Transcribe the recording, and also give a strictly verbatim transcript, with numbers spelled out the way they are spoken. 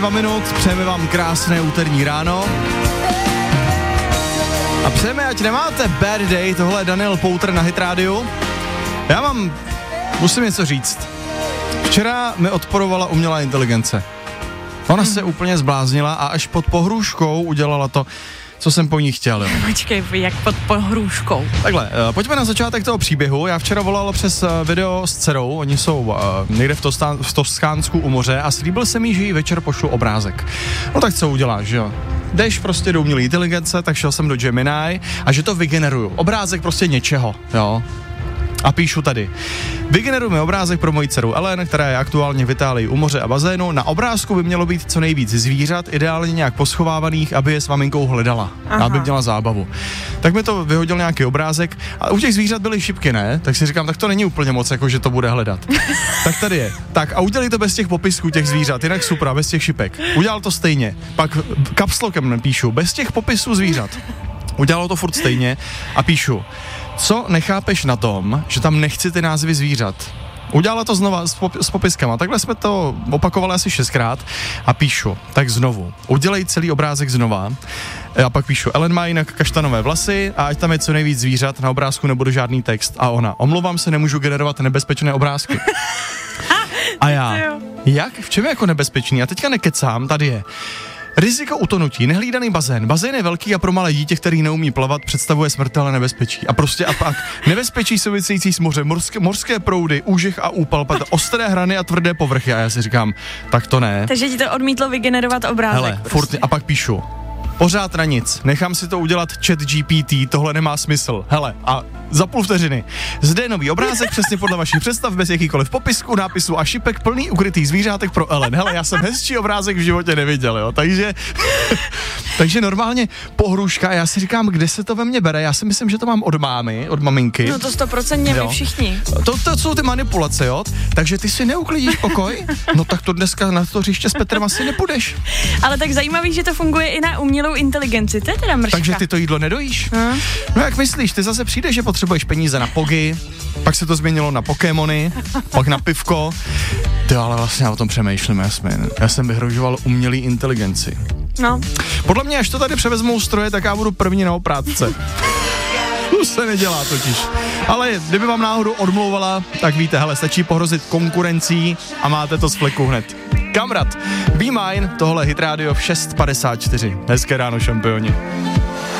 Dva minut, přejeme vám krásné úterní ráno. A přejeme, ať nemáte bad day, tohle je Daniel Pouter na Hit Radio. Já mám, musím něco říct. Včera mi odporovala umělá inteligence. Ona se úplně zbláznila a až pod pohrůžkou udělala to, co jsem po ní chtěl. Jo. Počkej, jak pod pohrůžkou. Takhle, uh, pojďme na začátek toho příběhu. Já včera volal přes uh, video s dcerou, oni jsou uh, někde v, Tostán, v Toskánsku u moře a slíbil jsem jí, že jí večer pošlu obrázek. No tak co uděláš, že jo? Jdeš prostě do umělé inteligence, tak šel jsem do Gemini a že to vygeneruju. Obrázek prostě něčeho, jo. A píšu tady. Vygenerujeme obrázek pro moji dceru Ellen, která je aktuálně v Itálii u moře a bazénu. Na obrázku by mělo být co nejvíc zvířat, ideálně nějak poschovávaných, aby je s maminkou hledala. Aha. Aby měla zábavu. Tak mi to vyhodil nějaký obrázek a u těch zvířat byly šipky, ne? Tak si říkám, tak to není úplně moc, jako že to bude hledat. Tak tady je. Tak a udělej to bez těch popisků těch zvířat, jinak super, bez těch šipek. Udělal to stejně. Pak kapslokem napíšu, bez těch popisů zvířat. Udělalo to furt stejně a píšu. Co nechápeš na tom, že tam nechci ty názvy zvířat? Udělala to znova s, pop- s popiskama. Takhle jsme to opakovali asi šestkrát a píšu, tak znovu. Udělej celý obrázek znova a pak píšu, Ellen má jinak kaštanové vlasy a ať tam je co nejvíc zvířat, na obrázku nebude žádný text. A ona, omlouvám se, nemůžu generovat nebezpečné obrázky. A já, jak? V čem je jako nebezpečný? A teďka nekecám, tady je. Riziko utonutí, nehlídaný bazén. Bazén je velký a pro malé dítě, který neumí plavat, představuje smrtelné nebezpečí. A prostě a pak nebezpečí související s mořem, morské, mořské proudy, úžeh a úpal, ostré hrany a tvrdé povrchy. A já si říkám, tak to ne. Takže ti to odmítlo vygenerovat obrázek. Hele, prostě. furt, a pak píšu. Pořád na nic, nechám si to udělat chat G P T, tohle nemá smysl. Hele, a za půl vteřiny. Zde je nový obrázek, přesně podle vašich představ, bez jakýkoliv popisku, nápisu a šipek, plný ukrytých zvířátek pro Ellen. Hele, já jsem hezčí obrázek v životě neviděl, jo, takže... takže normálně pohrůžka, a já si říkám, kde se to ve mně bere, já si myslím, že to mám od mámy, od maminky. No to stoprocentně my všichni. To, to jsou ty manipulace, jo, takže ty si neuklidíš pokoj, no tak to dneska na to hřiště s Petrem asi nepůjdeš. Ale tak zajímavý, že to funguje i na umělou inteligenci, to je teda mrška. Takže ty to jídlo nedojíš? Hmm. No jak myslíš, ty zase přijdeš, že potřebuješ peníze na pogy, pak se to změnilo na Pokémony, pak na pivko. Ty ale vlastně já o tom přemýšlím, Jasmin. Já jsem vyhrožoval umělý inteligenci. No. Podle mě, až to tady převezmou stroje, tak já budu první na oprátce. To se nedělá totiž. Ale kdyby vám náhodou odmlouvala, tak víte, hele, stačí pohrozit konkurencí a máte to z fleku hned. Kamrat, Be Mine, tohle Hit Radio v šest padesát čtyři. Hezké ráno, šampioni.